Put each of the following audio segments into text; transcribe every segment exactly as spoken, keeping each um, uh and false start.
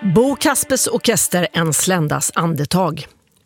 Bo Kaspers orkester, En sländas andetag.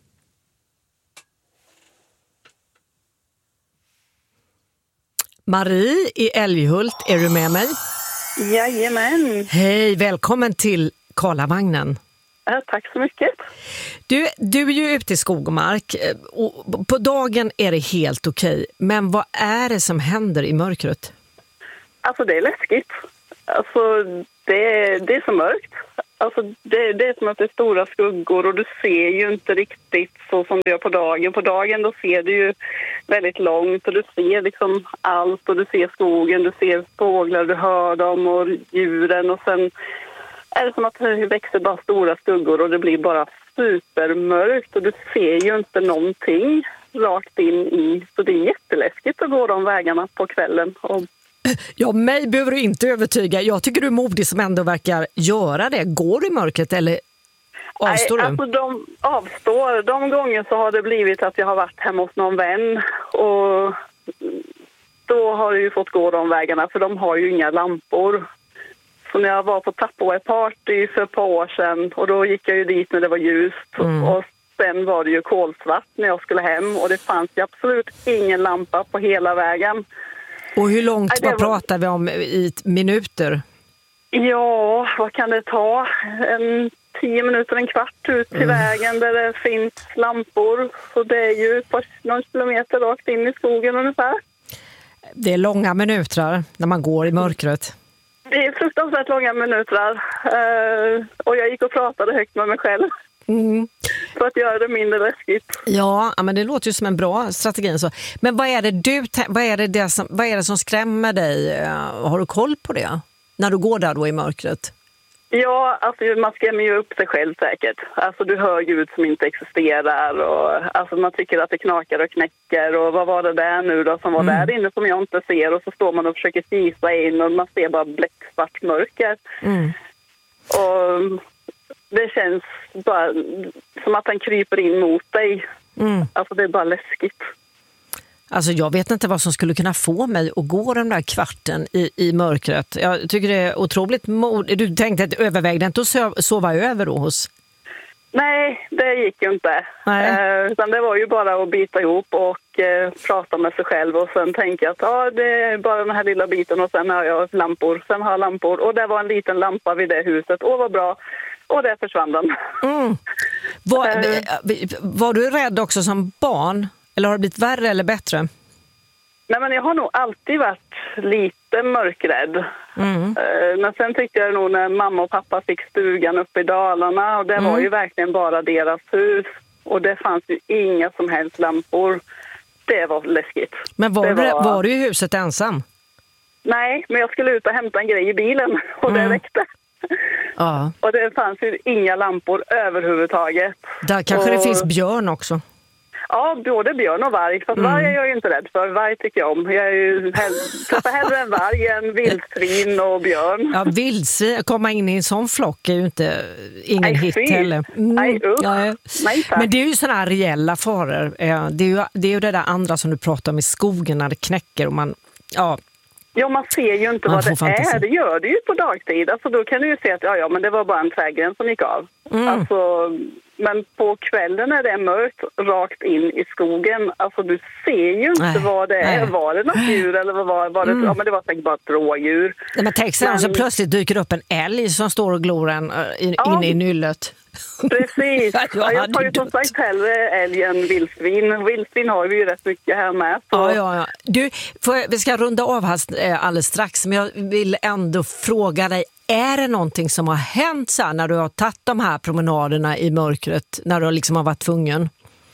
Marie i Älghult, är du med mig? Jajamän. Hej, välkommen till Karlavagnen. Ja, tack så mycket. Du, du är ju ute i skog och mark och på dagen är det helt okej. Men vad är det som händer i mörkret? Alltså det är läskigt. Alltså det, det är så mörkt. Alltså det, det är som att det är stora skuggor och du ser ju inte riktigt så som du gör på dagen. På dagen då ser du ju väldigt långt och du ser liksom allt och du ser skogen, du ser fåglar, du hör dem och djuren och sen är det som att det växer bara stora skuggor och det blir bara supermörkt och du ser ju inte någonting rakt in i. Så det är jätteläskigt att gå de vägarna på kvällen. Och ja, mig behöver du inte övertyga. Jag tycker du är modig som ändå verkar göra det. Går du i mörkret eller avstår Nej, du? Alltså de avstår. De gånger så har det blivit att jag har varit hemma hos någon vän och då har jag ju fått gå de vägarna för de har ju inga lampor. Så när jag var på Tupperware Party för ett par år sedan och då gick jag ju dit när det var ljust mm. och sen var det ju kolsvart när jag skulle hem och det fanns ju absolut ingen lampa på hela vägen. Och hur långt Nej, var... var... pratar vi om i minuter? Ja, vad kan det ta? En tio minuter, en kvart ut till mm. vägen där det finns lampor. Så det är ju ett par, någon kilometer rakt in i skogen ungefär. Det är långa minuter när man går i mörkret. Det är fruktansvärt långa minuter. Uh, och jag gick och pratade högt med mig själv. Mm. För att göra det mindre läskigt. Ja, men det låter ju som en bra strategi. Så. Men vad är det du, vad är det, det som, vad är det som skrämmer dig? Har du koll på det? När du går där då i mörkret? Ja, alltså man skrämmer ju upp sig själv säkert. Alltså du hör ljud som inte existerar och alltså man tycker att det knakar och knäcker och vad var det där nu då som var mm. där inne som jag inte ser och så står man och försöker kisa in och man ser bara bläcksvart mörker. Mm. Och det känns bara som att den kryper in mot dig. Mm. Alltså det är bara läskigt. Alltså jag vet inte vad som skulle kunna få mig att gå den där kvarten i, i mörkret. Jag tycker det är otroligt mod. Du tänkte att övervägde inte att sova över då hos? Nej, det gick ju inte. Eh, utan det var ju bara att bita ihop och eh, prata med sig själv och sen tänka att ja, det är bara den här lilla biten och sen har jag lampor. Sen har jag lampor och det var en liten lampa vid det huset. Åh, vad bra. Och där försvann den. Mm. Var, var du rädd också som barn? Eller har det blivit värre eller bättre? Nej, men jag har nog alltid varit lite mörkrädd. Mm. Men sen tyckte jag nog när mamma och pappa fick stugan uppe i Dalarna. Och det mm. var ju verkligen bara deras hus. Och det fanns ju inga som helst lampor. Det var läskigt. Men var, var... Du, var du i huset ensam? Nej, men jag skulle ut och hämta en grej i bilen. Och mm. det räckte. Ja. Och det fanns ju inga lampor överhuvudtaget. Där kanske och... det finns björn också. Ja, både björn och varg. För mm. varg är jag ju inte rädd för. Varg tycker jag om. Jag är ju hell- hellre en varg än vildsvin och björn. Ja, vildsvin. Komma in i en sån flock är ju inte ingen Nej, hit fy. heller. Mm. Nej, ja. Nej, men det är ju sådana här reella faror. Det är ju, det är ju det där andra som du pratar om i skogen när det knäcker och man... Ja, Ja, man ser ju inte man vad det fantasi. är. Det gör det ju på dagtid. Alltså då kan du ju se att ja, ja, men det var bara en trädgräns som gick av. Mm. Alltså, men på kvällen när det är mörkt rakt in i skogen, alltså du ser ju inte nej, vad det är. Nej. Var det något djur eller vad var, var det? Mm. Ja, men det var säkert bara ett rådjur. Nej, men tänk sig men... så plötsligt dyker upp en älg som står och glor en in, ja. inne i nyllet. Precis. Ja, jag tar ju som sagt hellre älg än vildsvin. Vildsvin har vi ju rätt mycket här med. Så. Ja, ja, ja. Du, får, vi ska runda av här alldeles strax, men jag vill ändå fråga dig, är det någonting som har hänt så här när du har tagit de här promenaderna i mörkret, när du liksom har varit tvungen?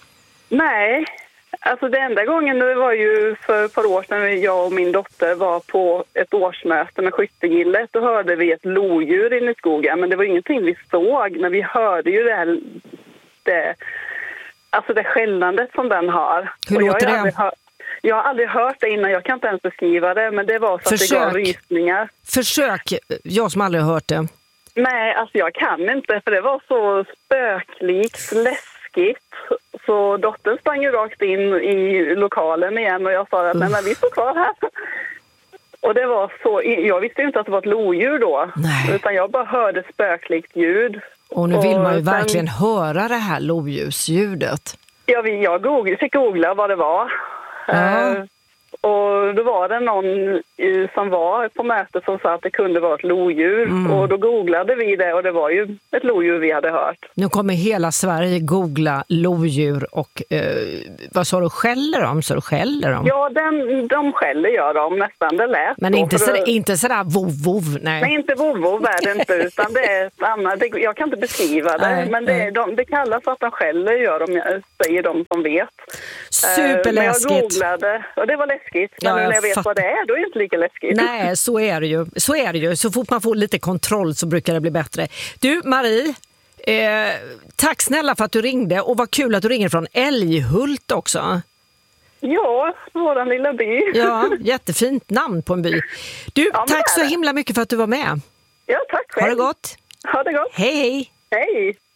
Nej, alltså det enda gången det var ju för ett par år sedan när jag och min dotter var på ett årsmöte med skyttegillet. Då hörde vi ett lodjur inne i skogen, men det var ingenting vi såg. Men vi hörde ju det här, det, alltså det skällandet som den har. Hur och låter jag det? Hör, jag har aldrig hört det innan, jag kan inte ens beskriva det, men det var så Försök. att det gav rysningar. Försök, jag som aldrig har hört det. Nej, alltså jag kan inte, för det var så spöklikt, läskigt. Så dottern sprang ju rakt in i lokalen igen och jag sa att nej, men vi står kvar här. Och det var så, jag visste ju inte att det var ett lodjur då. Nej. Utan jag bara hörde spöklikt ljud. Och nu vill man ju och sen, verkligen höra det här lodjursljudet. Ja, vi, jag googl, fick googla vad det var. Ja. Uh, och då var det någon i, som var på mötet som sa att det kunde vara ett lodjur. Mm. Och då googlade vi det och det var ju ett lodjur vi hade hört. Nu kommer hela Sverige googla lodjur och eh, vad sa du, skäller de? Så du skäller de? Ja, den, de skäller gör de nästan, det lät. Men inte, så, det, inte sådär vov-vov, nej. Nej, inte vov-vov är det inte, utan det är ett annat, det, jag kan inte beskriva det, nej, men det, är, de, det kallas att de skäller gör de, säger de som vet. Superläskigt. Men jag googlade och det var läskigt. Men ja, när jag, jag vet fatt... vad det är, då är det inte lika läskigt. Nej, så är det ju. Så är det ju. Så fort man får lite kontroll så brukar det bli bättre. Du, Marie, eh, tack snälla för att du ringde. Och vad kul att du ringer från Älghult också. Ja, våran lilla by. Ja, jättefint namn på en by. Du, ja, tack så himla mycket för att du var med. Ja, tack själv. Ha det gott. Ha det gott. Hej, hej. Hej.